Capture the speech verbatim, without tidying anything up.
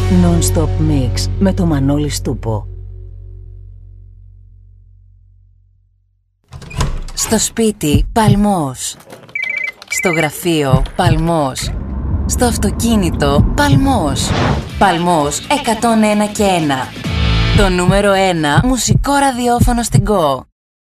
Non-stop mix με το Μανώλη Στούπο. Στο σπίτι, παλμός. Στο γραφείο, παλμός. Στο αυτοκίνητο, παλμός. Παλμός εκατόν ένα και ένα. Το νούμερο ένα μουσικό ραδιόφωνο στην Go.